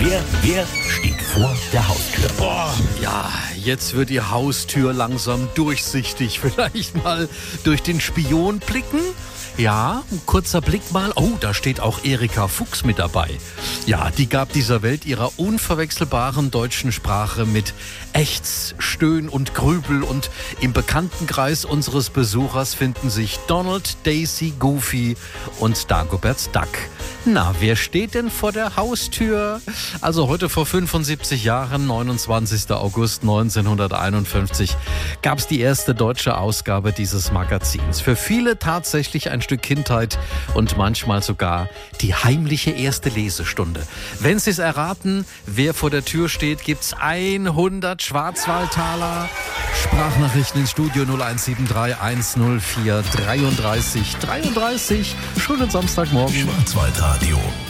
Wer steht vor der Haustür? Boah, ja, jetzt wird die Haustür langsam durchsichtig. Vielleicht mal durch den Spion blicken? Ja, ein kurzer Blick mal. Oh, da steht auch Erika Fuchs mit dabei. Ja, die gab dieser Welt ihrer unverwechselbaren deutschen Sprache mit Ächz, Stöhn und Grübel. Und im Bekanntenkreis unseres Besuchers finden sich Donald, Daisy, Goofy und Dagobert Duck. Na, wer steht denn vor der Haustür? Also heute vor 75 Jahren, 29. August 1951, gab es die erste deutsche Ausgabe dieses Magazins. Für viele tatsächlich ein Stück Kindheit und manchmal sogar die heimliche erste Lesestunde. Wenn Sie es erraten, wer vor der Tür steht, gibt's 100 Schwarzwaldtaler. Sprachnachrichten ins Studio 0173 104 33 33. Schönen Samstagmorgen. Schwarzwaldradio.